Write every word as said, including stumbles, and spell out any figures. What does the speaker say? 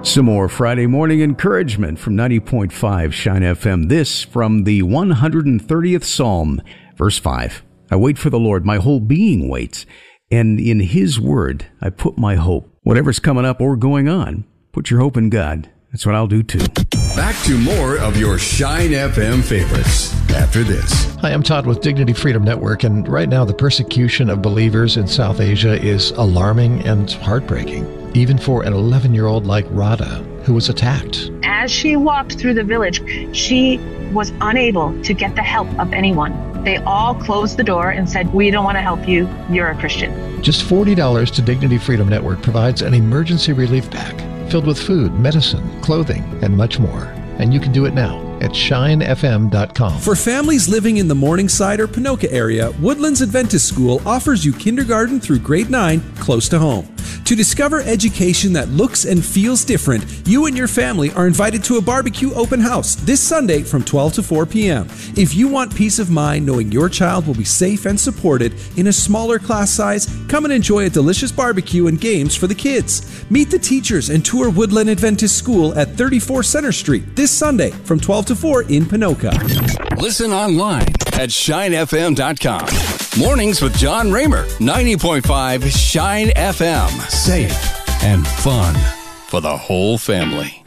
Some more Friday morning encouragement from ninety point five Shine F M. This from the one hundred thirtieth Psalm, verse five. I wait for the Lord, my whole being waits, and in His word I put my hope. Whatever's coming up or going on, put your hope in God. That's what I'll do too. Back to more of your Shine F M favorites after this. Hi, I'm Todd with Dignity Freedom Network, and right now the persecution of believers in South Asia is alarming and heartbreaking, even for an eleven-year-old like Radha, who was attacked. As she walked through the village, she was unable to get the help of anyone. They all closed the door and said, "We don't want to help you. You're a Christian." Just forty dollars to Dignity Freedom Network provides an emergency relief pack filled with food, medicine, clothing, and much more. And you can do it now at shine f m dot com. For families living in the Morningside or Ponoka area, Woodlands Adventist School offers you kindergarten through grade nine close to home. To discover education that looks and feels different, you and your family are invited to a barbecue open house this Sunday from twelve to four p.m. If you want peace of mind knowing your child will be safe and supported in a smaller class size, come and enjoy a delicious barbecue and games for the kids. Meet the teachers and tour Woodland Adventist School at thirty-four Center Street this Sunday from twelve to four in Ponoka. Listen online at shine f m dot com. Mornings with John Raymer, ninety point five Shine F M. Safe and fun for the whole family.